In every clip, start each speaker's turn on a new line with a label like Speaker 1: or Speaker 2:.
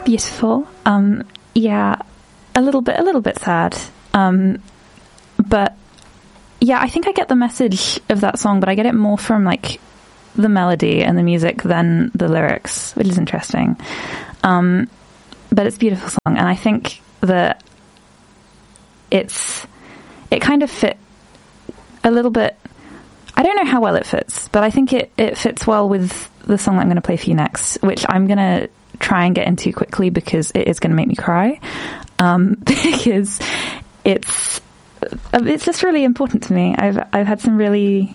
Speaker 1: beautiful. Yeah, a little bit sad. But yeah, I think I get the message of that song, but I get it more from like the melody and the music than the lyrics, which is interesting. But it's a beautiful song, and I think that it kind of fit a little bit. I don't know how well it fits, but I think it fits well with the song that I'm going to play for you next, which I'm going to try and get into quickly because it is going to make me cry. Because it's just really important to me. I've had some really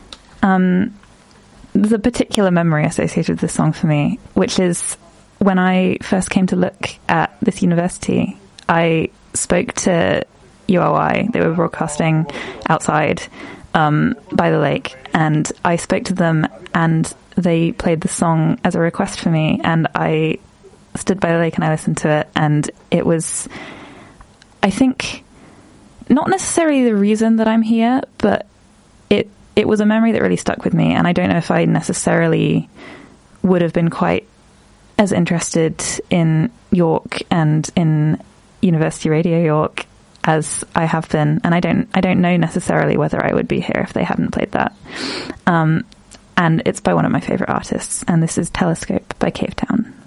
Speaker 1: there's a particular memory associated with this song for me, which is when I first came to look at this university. I spoke to UOI. They were broadcasting outside by the lake, and I spoke to them, and they played the song as a request for me, and I stood by the lake and I listened to it, and it was, I think, not necessarily the reason that I'm here, but it was a memory that really stuck with me, and I don't know if I necessarily would have been quite as interested in York and in University Radio York as I have been, and I don't know necessarily whether I would be here if they hadn't played that. And it's by one of my favourite artists, and this is Telescope by Cavetown.